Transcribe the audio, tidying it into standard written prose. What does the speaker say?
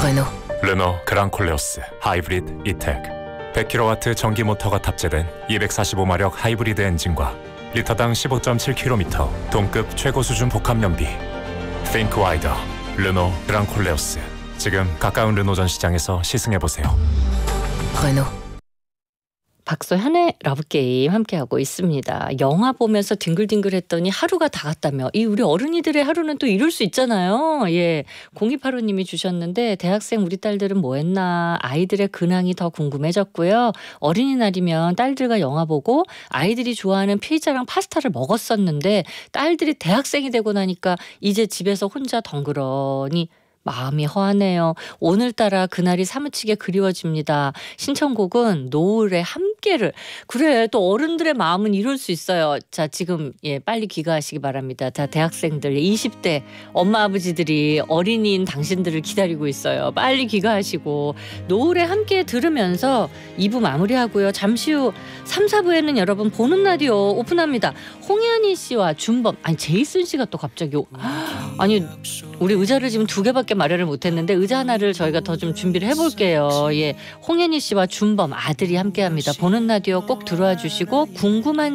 Renault. 르노 그랑콜레오스 하이브리드 이텍 100kW 전기 모터가 탑재된 245마력 하이브리드 엔진과 리터당 15.7km 동급 최고 수준 복합 연비. Think wider. 르노 그랑콜레오스. 지금 가까운 르노 전 시장에서 시승해보세요. Renault. 박소현의 러브게임 함께하고 있습니다. 영화 보면서 뒹글뒹글했더니 하루가 다 갔다며. 이 우리 어른이들의 하루는 또 이럴 수 있잖아요. 예, 0285님이 주셨는데 대학생 우리 딸들은 뭐 했나. 아이들의 근황이 더 궁금해졌고요. 어린이날이면 딸들과 영화 보고 아이들이 좋아하는 피자랑 파스타를 먹었었는데 딸들이 대학생이 되고 나니까 이제 집에서 혼자 덩그러니 마음이 허하네요. 오늘따라 그날이 사무치게 그리워집니다. 신청곡은 노을의 함께를. 그래, 또 어른들의 마음은 이럴 수 있어요. 자, 지금 빨리 귀가하시기 바랍니다. 자, 대학생들 20대 엄마 아버지들이 어린이인 당신들을 기다리고 있어요. 빨리 귀가하시고 노을의 함께 들으면서 2부 마무리하고요. 잠시 후 3, 4부에는 여러분 보는 라디오 오픈합니다. 홍현희 씨와 준범, 아니 제이슨 씨가 또 갑자기 아니 우리 의자를 지금 2개밖에 마련을 못했는데 의자 하나를 저희가 더 좀 준비를 해볼게요. 예, 홍현희 씨와 준범 아들이 함께합니다. 보는 라디오 꼭 들어와 주시고 궁금한